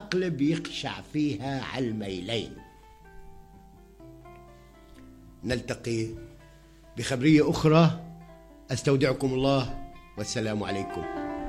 العقل بيخشع فيها على الميلين. نلتقي بخبرية أخرى، أستودعكم الله والسلام عليكم.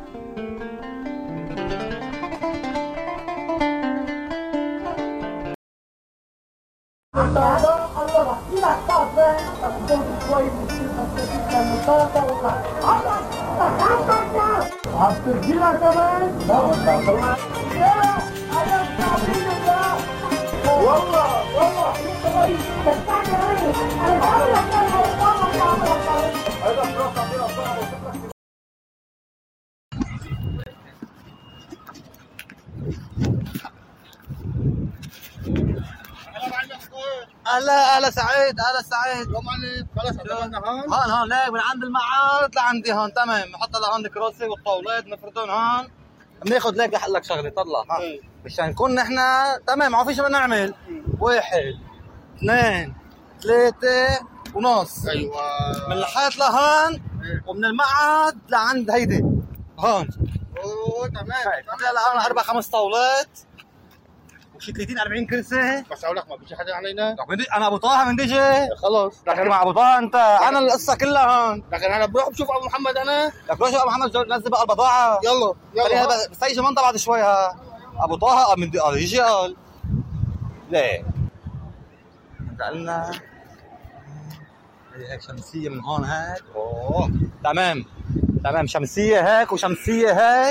هلا سعيد، هلا سعيد. خلاص عملنا هون هون ليك من عند المعارض لعندي هون. تمام، نحط لهون الكراسي والطاولات نفردهم هون. بناخذ ليك لك شغله طلع مشان نكون نحن تمام. ما في شيء بدنا نعمل. 1 2 3 ونص. ايوه من الحيط لهون ومن المعهد لعند هيدي هون. اوه تمام. هلا لهون 4 5 طاولات وشي 30 40 كرسي. بس اقول لك ما في حدا علينا. انا ابو طه من ديجي. خلص لكن مع ابو طه انت انا القصه كلها هون. لكن انا بروح بشوف ابو محمد. انا لك روح شوف ابو محمد نزل بقى البضاعه. يلا بس هيجي منطقه بعد شوي. ابو طه من يجي قال ليه قالنا هيك شمسيه من هون هيك. اوه تمام شمسيه هيك وشمسيه هيك.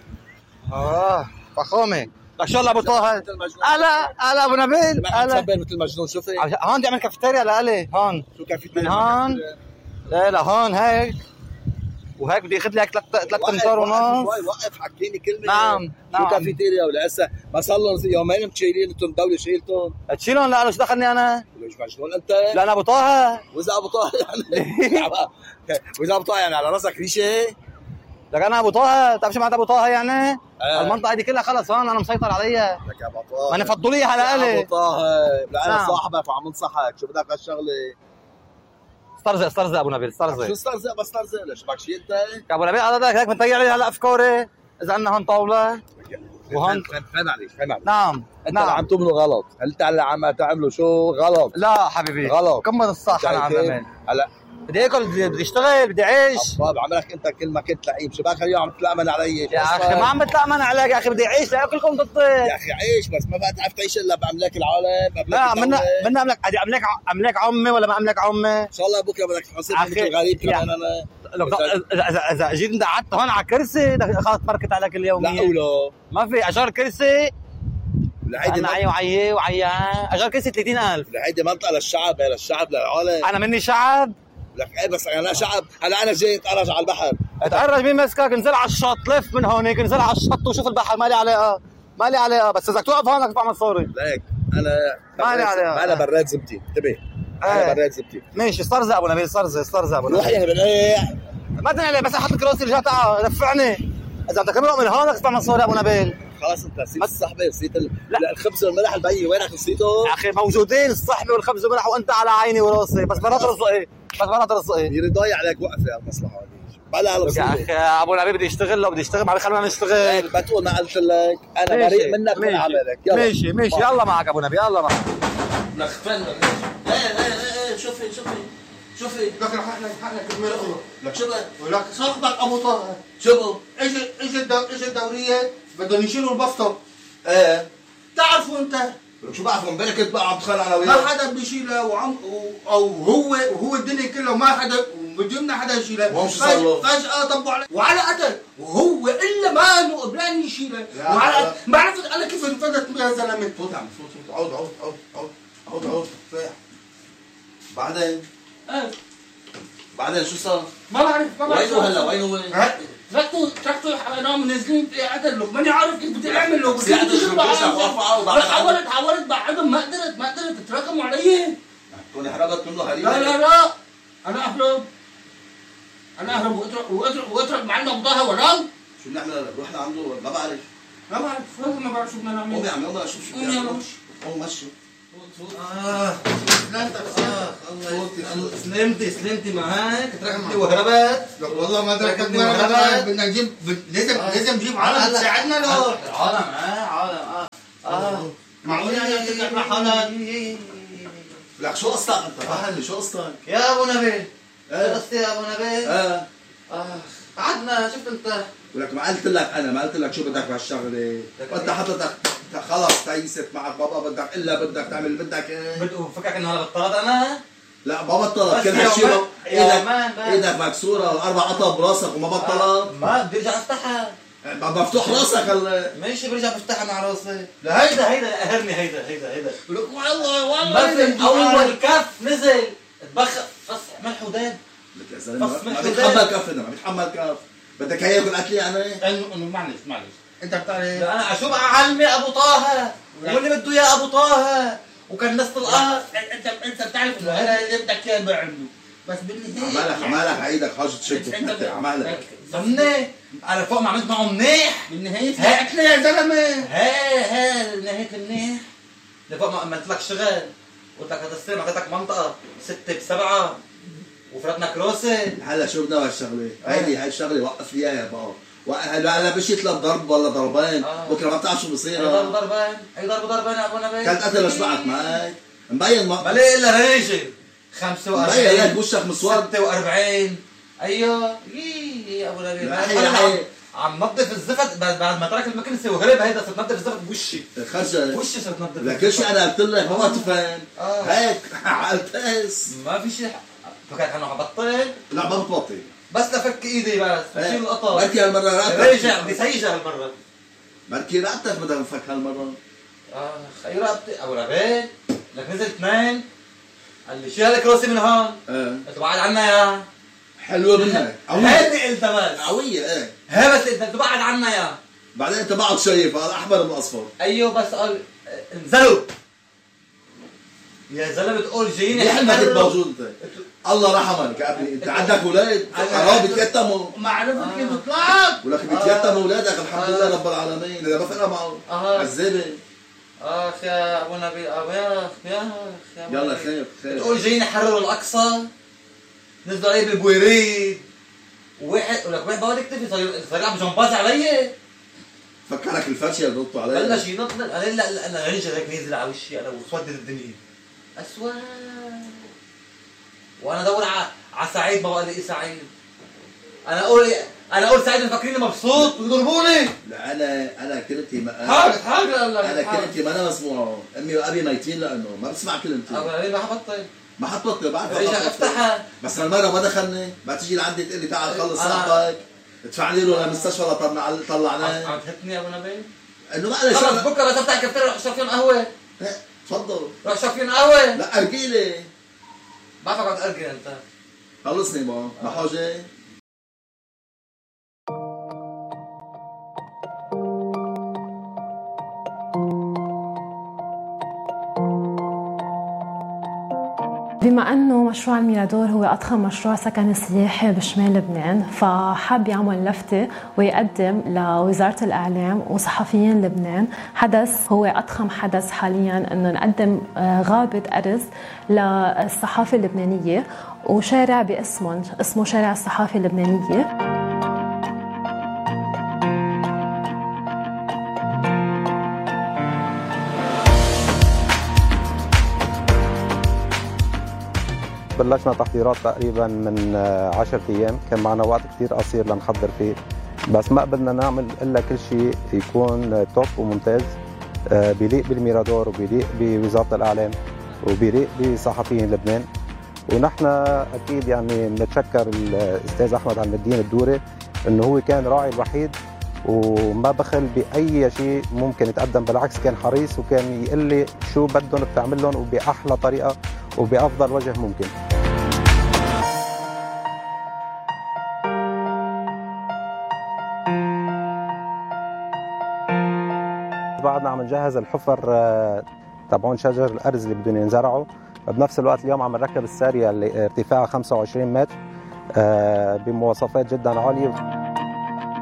فخامه. لك شو ابو طه. هلا ابو نبيل. هلا مثل مجنون. شوفي هون بدي اعمل كافيتيريا لالي هون. شو كافيتيريا؟ من هون لا هون هيك وهيك بدي اخذ لي هيك 3 امتار ونص. وقف حكيني كلمه. نعم شو كافيتيريا ولا هسه ما صار لهم يومين مشيلين انتم الدوله شيلتهم. تشيلهم. لا شو دخلني انا؟ ليش مجنون انت؟ لا انا ابو طه. واذا ابو طه يعني واذا ابو طه يعني على راسك ريشه. لك انا ابو طه. بتعرف شو معناتها ابو طه يعني؟ المنطقه دي كلها خلص هون انا مسيطر عليها. لك يا ابو طه. ما انا فضلوا لي على الي. ابو طه لا انا صاحبك وعم انصحك. شو بدك هالشغله؟ استرزق ابو نبيل استرزق. شو استرزق؟ بس استرزق ليش بدك شيء انت؟ يا ابو نبيل هذا هيك بنطيع لي هلا افكاري. اذا عندنا هون طاوله وهون فهم عليك. نعم انت عم تعملوا غلط. انت اللي عم تعملوا شو غلط. لا حبيبي غلط. كمل الصح. انا عم بعمل هلا بدي اكل بدي اشتغل بدي اعيش. طب عملك انت كل ما كنت لعيب. شو بك اليوم عم تتلامن علي؟ يا اخي ما عم بتلامن عليك يا اخي. بدي اعيش لاكلكم ضدي يا اخي عيش. بس ما بقى تعرف تعيش الا باملاك العالم. لا منا املاك عمي ولا ما املاك عمي. ان شاء الله بكره بدك تحاسب مثل غريب كمان. انا اذا جيت انت قعدت هون على كرسي خلص فركت عليك اليوميه. لا ولا ما في اجار كرسي. هيدي وعي اجار كرسي 30,000. هيدي منطقه للشعب. للشعب للعالم. انا مني شعب. لك ايه بس انا شعب. هلا انا جاي اتقرج على البحر. اتقرج مين مسكك؟ انزل على الشط. لف من هونيك انزل على الشط وشوف البحر. مالي علاقه بس اذا توقف هون بدك تدفع مصاري. ليك انا مالي عليها. انا براد زبتي. انتبه انا براد زبتي. ماشي استرزق ابو نبيل. استرزق ابو نبيل. روح يا بنيه. ما تنقل علي بس احط لك راسي رجعت دفعني. اذا بدك تمرق من هون بدك تدفع مصاري ابو نبيل. خلاص انت نسيت الصحبه. نسيت الخبز والملح البي. وينك نسيته؟ يا اخي موجودين الصحبه والخبز والملح وانت على عيني وراسي. بس مرات رزقي يري ضايع عليك. وقفه المصلحه هذه بلا يا اخي ابو نبيل بدي اشتغل. لو بدي اشتغل ما خلونا نشتغل. بتقول ما قلت لك انا بريء منك من عملك. يلا ماشي يلا معك ابو نبيل. يلا معك. لك فن. ايه شوفي لك حقنا كلمه الله. لك شو لك صاحبك ابو طه. شو اجى الدوريه بدهم يشيلوا البسطه. ايه تعرفوا انت شو بعرفوا. امبارح كنت بقى عم تخانق انا وياه. ما حدا بيشيلها او هو الدنيا كلها ما حدا بدنا حدا يشيلها. فجأة طبوا عليه وعلى قتل. وهو الا ما قبلان يشيلها. وعلى ما عرفت انا كيف انفدت يا زلمه. فوت عم فوت. عود بعدين شو صار؟ ما بعرف وينه هلا وينه تركته حرام نازلين قتل له. ماني عارف كيف بدي اعمل له. بس حاولت بعدهم ما قدرت تراكموا علي. تكوني هربت منه هريبه. لا انا اهرب واترك معنا بضاها وراه. شو بنعمل هلا؟ رحنا عنده ما بعرف ما بعرف شو بدنا نعمل. قومي عم يلا شوف شو يلا مشي. سلمتي معك تركتني وهربت. والله ما تركتني وهربت. بدنا نجيب لازم نجيب عالم تساعدنا له. عالم انا بدك رحلات. لك شو قصتك انت؟ فهمني شو قصتك؟ يا ابو نبيل شو ايه قصتي يا ابو نبيل؟ قعدنا شفت انت ولك ما قلت لك انا ما قلت لك شو بدك بهالشغله، وانت حضرتك خلص تعيست معك بابا بدك الا بدك تعمل بدك ايه؟ فكرك انه هلا بطلت انا؟ لا ما بطلت كل هالشيء ايدك مكسوره والاربع قطع براسك وما بطلت؟ ما بدي ارجع افتحها مفتوح راسك هلا ماشي برجع بفتحها مع راسي. لا هيدا قهرني هيدا لك والله مثل اول كف نزل تبخ فص ملح وداب. لك يا زلمه ما بيتحمل كف ما بيتحمل كف بدك هي يكون اكلي انا؟ انه معلش انت بتعرف انا شو بعلمي ابو طه واللي بده اياه ابو طه وكان ناس طلقها. انت بتعرف انه هذا اللي بدك اياه بعمله بس بالنهايه عمالك عيدك حاجه تشد عمالك ضمني انا فوق ما عملت معه منيح بالنهايه هي اكله يا زلمه هي نهايه منيح لفوق ما عملت لك شغل قلت لك هذا السلم اعطيتك منطقه 6 ب7 وفرتنا كروسه. هلا شو بدنا بهالشغله؟ هاي الشغله وقف لي اياها بقى هلا مش يطلب ضرب ولا ضربين بكره ما بتعرف شو بصير. اي ضربين يا ابو نبيل كانت قتل اشبعك معك مبين ما ليه الا ريجل 45 مبين لك وشك مسود 46 ايوه يا ابو نبيل عم نظف الزفت بعد ما ترك المكنسه وهرب هيدا صرت نظف الزفت بوشي خرج وشي صرت نظف لك كل شيء انا قلت لك ما تفهم هيك عالتقس ما في شيء فكرت انه حبطل. لا ما بتبطل بس لفك ايدي بس بشيل القطع بركي هالمره رقبتك رجع بدي سيجه هالمره بركي رقبتك بدها تنفك هالمره. خي رقبتي ابو نبيل لك نزل 2 قال لي شيل الكروسي من هون قلت بعد عنا يا حلوه منك هيدي قلت بس قويه ايه هي بس انت تبعد عنا يا بعدين انت بعد شايف الاحمر من الاصفر. ايوه بس قال انزلوا يا زلمه تقول جايين ليه حلمك موجود انت؟ الله رحمك يا ابني انت عندك اولاد حرام بيتيتموا معرفتك كيف طلعت ولك بيتيتموا اولادك الحمد لله رب العالمين اذا ما فرقنا معه عذابه. يا ابو نبيل يا يلا خير تقول جايين يحرروا الاقصى نزلوا عليه بالبويريد وواحد ولك واحد بقعد يكتفي صار يلعب جمباز علي فكرك الفرشه اللي ضبطوا علي بلش ينط لا انا رجع هيك نازل على وشي انا وسودت الدنيا اسود وانا ادور على سعيد ما بقى لي سعيد انا اقول سعيد مفكريني مبسوط ويضربوني. لا انا كلمتي حاجه انا كلمتي ما انا مسموعه امي وابي ميتين لانه ما بسمع كلمتي. ما حبطل بعرف رجع افتحها بس هالمره ما دخلني ما تيجي لعندي تقول لي تعال خلص صاحبك ادفع لي له للمستشفى طلعناه. عم تهتني يا ابو نبيل انه معلش خلص بكره بس افتح كفتير روح اشرب فيهم قهوه. تفضل روح اشرب فيهم قهوه. لا ارجيلي بعرفك عم تأرجل انت خلصني ما حاجه. بما أنه مشروع الميرادور هو أضخم مشروع سكني سياحي بشمال لبنان فحاب يعمل لفتة ويقدم لوزارة الإعلام وصحفيين لبنان حدث هو أضخم حدث حالياً أنه نقدم غابة أرز للصحافة اللبنانية وشارع اسمه شارع الصحافة اللبنانية. بلشنا تحضيرات تقريبا من 10 ايام، كان معنا وقت كثير قصير لنحضر فيه، بس ما قدرنا نعمل الا كل شيء يكون توب وممتاز بيليق بالميرادور وبيليق بوزاره الاعلام وبيليق بصحفيين لبنان. ونحن اكيد يعني بنتشكر الاستاذ احمد عم الدين الدوري انه هو كان راعي الوحيد وما بخل باي شيء ممكن يتقدم، بالعكس كان حريص وكان يقول لي شو بدهم بتعمل لهم وباحلى طريقه وبافضل وجه ممكن. بعدنا عم نجهز الحفر تبعون شجر الارز اللي بدهم ينزرعوا، بنفس الوقت اليوم عم نركب الساريه اللي ارتفاعها 25 متر بمواصفات جدا عاليه.